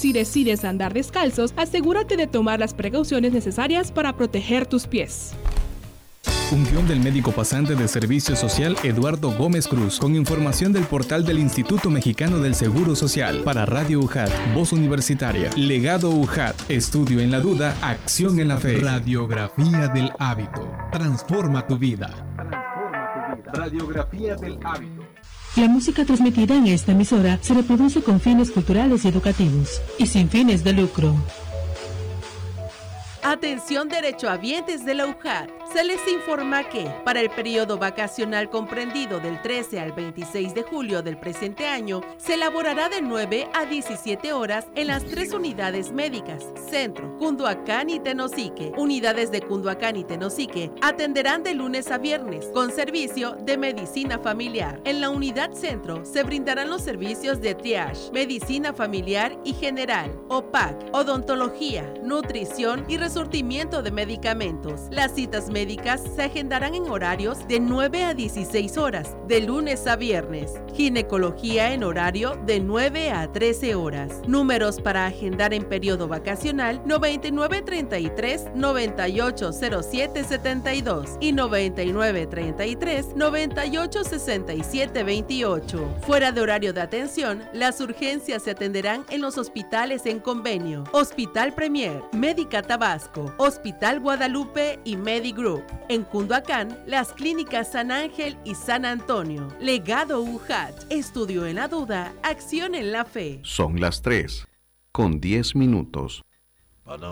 Si decides andar descalzos, asegúrate de tomar las precauciones necesarias para proteger tus pies. Un guión del médico pasante de Servicio Social Eduardo Gómez Cruz, con información del portal del Instituto Mexicano del Seguro Social. Para Radio UJAT, Voz Universitaria. Legado UJAT, estudio en la duda, acción en la fe. Radiografía del hábito. Transforma tu vida. Radiografía del hábito. La música transmitida en esta emisora se reproduce con fines culturales y educativos y sin fines de lucro. Atención derechohabientes de la UJAT. Se les informa que, para el periodo vacacional comprendido del 13 al 26 de julio del presente año, se laborará de 9 a 17 horas en las 3 unidades médicas, Centro, Cunduacán y Tenosique. Unidades de Cunduacán y Tenosique atenderán de lunes a viernes, con servicio de medicina familiar. En la unidad Centro se brindarán los servicios de triage, medicina familiar y general, OPAC, odontología, nutrición y resurtimiento de medicamentos. Las citas médicas se agendarán en horarios de 9 a 16 horas, de lunes a viernes. Ginecología en horario de 9 a 13 horas. Números para agendar en periodo vacacional: 9933-980772 y 9933-986728. Fuera de horario de atención, las urgencias se atenderán en los hospitales en convenio: Hospital Premier, Médica Tabasco, Hospital Guadalupe y Medigroup. En Cunduacán, las clínicas San Ángel y San Antonio. Legado UJAT, estudio en la duda, acción en la fe. Son las 3:10.